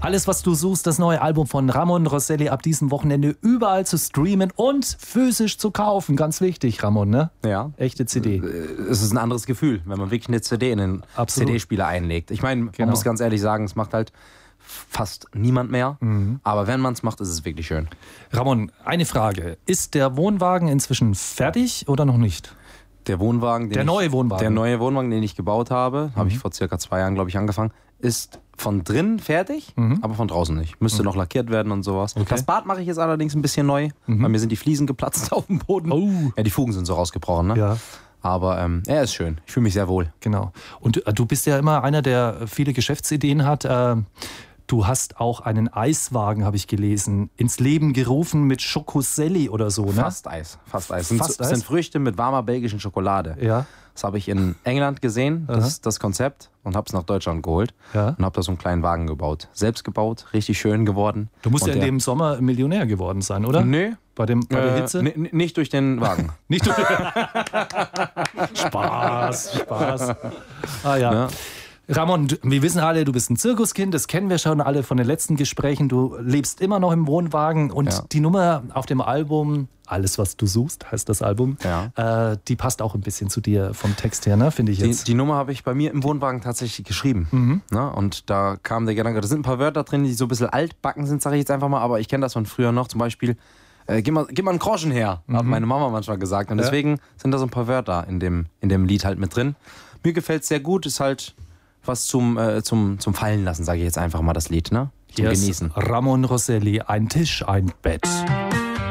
Alles, was du suchst, das neue Album von Ramon Rosselli ab diesem Wochenende überall zu streamen und physisch zu kaufen. Ganz wichtig, Ramon, ne? Ja. Echte CD. Es ist ein anderes Gefühl, wenn man wirklich eine CD in den CD-Spieler einlegt. Ich meine, man muss ganz ehrlich sagen, es macht halt fast niemand mehr. Aber wenn man es macht, ist es wirklich schön. Ramon, eine Frage. Ist der Wohnwagen inzwischen fertig oder noch nicht? Der neue Wohnwagen, den ich gebaut habe, habe ich vor circa 2 Jahren, glaube ich, angefangen, ist von drin fertig, aber von draußen nicht. Müsste noch lackiert werden und sowas. Okay. Das Bad mache ich jetzt allerdings ein bisschen neu, weil mir sind die Fliesen geplatzt auf dem Boden. Oh. Ja, die Fugen sind so rausgebrochen, ne? Ja. Aber er ist schön. Ich fühle mich sehr wohl. Genau. Und du bist ja immer einer, der viele Geschäftsideen hat. Du hast auch einen Eiswagen, habe ich gelesen, ins Leben gerufen mit Schokoselli oder so, ne? Fast Eis. Das sind Früchte mit warmer belgischen Schokolade. Ja. Das habe ich in England gesehen, das Konzept, und habe es nach Deutschland geholt und habe da so einen kleinen Wagen gebaut. Selbst gebaut, richtig schön geworden. Du musst ja in dem Sommer Millionär geworden sein, oder? Nö. Bei der Hitze? Nicht durch den Wagen. Nicht durch den Spaß. Ah ja. Ramon, wir wissen alle, du bist ein Zirkuskind, das kennen wir schon alle von den letzten Gesprächen. Du lebst immer noch im Wohnwagen und die Nummer auf dem Album, Alles, was du suchst, heißt das Album, die passt auch ein bisschen zu dir vom Text her, ne, finde ich jetzt. Die Nummer habe ich bei mir im Wohnwagen tatsächlich geschrieben. Ne? Und da kam der Gedanke, da sind ein paar Wörter drin, die so ein bisschen altbacken sind, sage ich jetzt einfach mal, aber ich kenne das von früher noch, zum Beispiel, gib mal einen Groschen her, hat meine Mama manchmal gesagt. Und deswegen sind da so ein paar Wörter in dem Lied halt mit drin. Mir gefällt es sehr gut, ist halt was zum Fallen lassen, sage ich jetzt einfach mal, das Lied, ne? Zum Hier Genießen. Ramon Rosselli, ein Tisch, ein Bett.